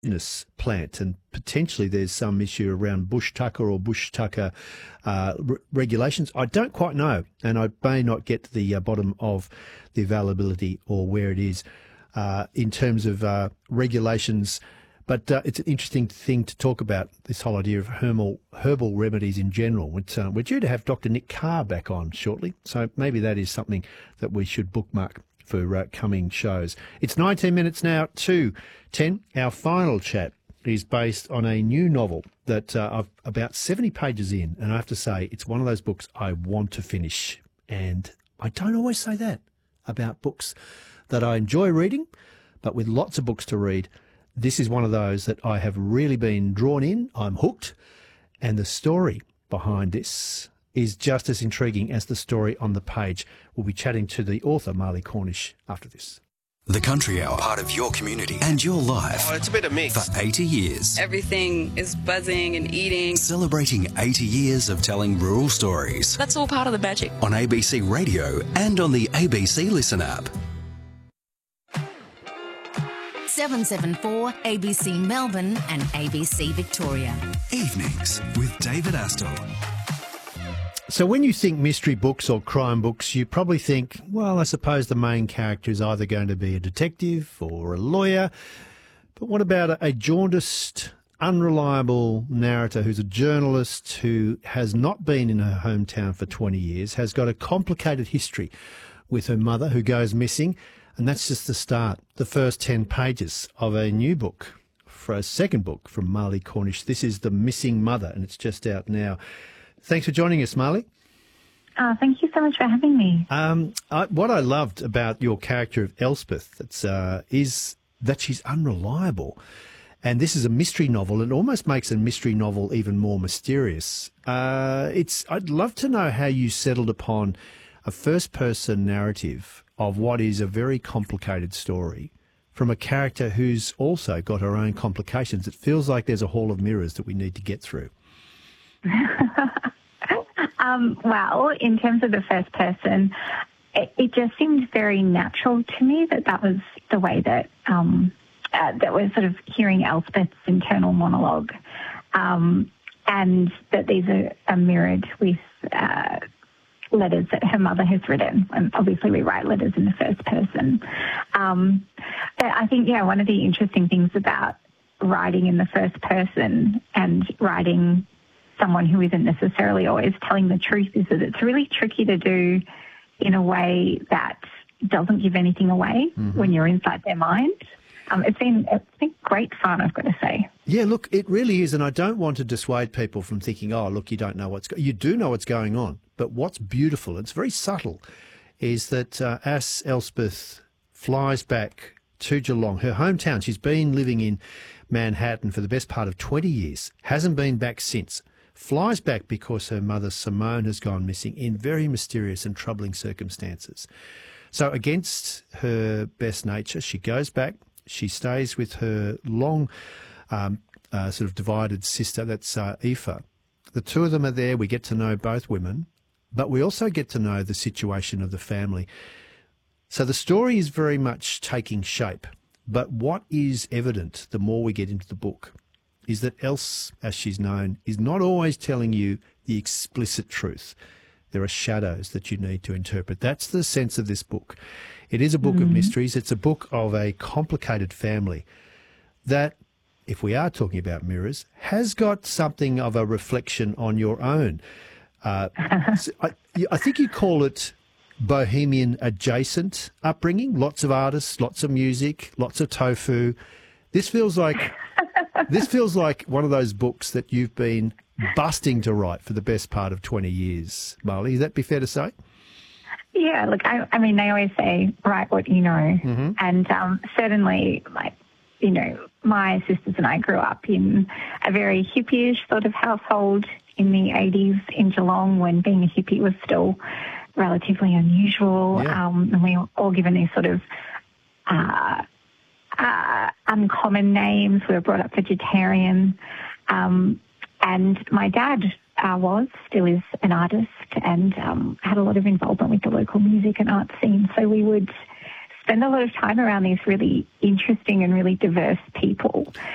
indigenous plant, and potentially there's some issue around bush tucker or bush tucker regulations. I don't quite know, and I may not get to the bottom of the availability or where it is in terms of regulations. But it's an interesting thing to talk about, this whole idea of herbal remedies in general. We're due to have Dr. Nick Carr back on shortly, so maybe that is something that we should bookmark for coming shows. It's 19 minutes now to 10. Our final chat is based on a new novel that I've about 70 pages in, and I have to say it's one of those books I want to finish. And I don't always say that about books that I enjoy reading, but with lots of books to read, this is one of those that I have really been drawn in. I'm hooked, and the story behind this is just as intriguing as the story on the page. We'll be chatting to the author, Marley Cornish, after this. The Country Hour, part of your community and your life. Oh, it's a bit of mix. For 80 years. Everything is buzzing and eating. Celebrating 80 years of telling rural stories. That's all part of the magic. On ABC Radio and on the ABC Listen app. 774 ABC Melbourne and ABC Victoria. Evenings with David Astle. So when you think mystery books or crime books, you probably think, well, I suppose the main character is either going to be a detective or a lawyer. But what about a jaundiced, unreliable narrator who's a journalist who has not been in her hometown for 20 years, has got a complicated history with her mother who goes missing, and that's just the start, the first 10 pages of a new book, for a second book from Marley Cornish. This is The Missing Mother, and it's just out now. Thanks for joining us, Marley. Thank you so much for having me. What I loved about your character of Elspeth is that she's unreliable. And this is a mystery novel, and it almost makes a mystery novel even more mysterious. I'd love to know how you settled upon a first-person narrative of what is a very complicated story from a character who's also got her own complications. It feels like there's a hall of mirrors that we need to get through. Well, in terms of the first person, it just seemed very natural to me that was the way that that we're sort of hearing Elspeth's internal monologue, and that these are mirrored with letters that her mother has written. And obviously we write letters in the first person. I think, one of the interesting things about writing in the first person and writing someone who isn't necessarily always telling the truth is that it's really tricky to do in a way that doesn't give anything away when you're inside their mind. It's been great fun, I've got to say. Yeah, look, it really is, and I don't want to dissuade people from thinking, oh, look, you don't know you do know what's going on, but what's beautiful, it's very subtle, is that as Elspeth flies back to Geelong, her hometown, she's been living in Manhattan for the best part of 20 years, hasn't been back since, flies back because her mother Simone has gone missing in very mysterious and troubling circumstances. So against her best nature, she goes back. She stays with her long sort of divided sister, that's Aoife. The two of them are there. We get to know both women, but we also get to know the situation of the family. So the story is very much taking shape. But what is evident the more we get into the book is that Else, as she's known, is not always telling you the explicit truth. There are shadows that you need to interpret. That's the sense of this book. It is a book of mysteries. It's a book of a complicated family that, if we are talking about mirrors, has got something of a reflection on your own. I think you call it bohemian adjacent upbringing. Lots of artists, lots of music, lots of tofu. This feels like one of those books that you've been busting to write for the best part of 20 years, Marley. Would that be fair to say? Yeah, look, I mean, they always say, write what you know. And certainly, my sisters and I grew up in a very hippie-ish sort of household in the 80s in Geelong, when being a hippie was still relatively unusual. Yeah. And we were all given these sort of uncommon names. We were brought up vegetarian. And my dad still is an artist, and had a lot of involvement with the local music and art scene. So we would spend a lot of time around these really interesting and really diverse people.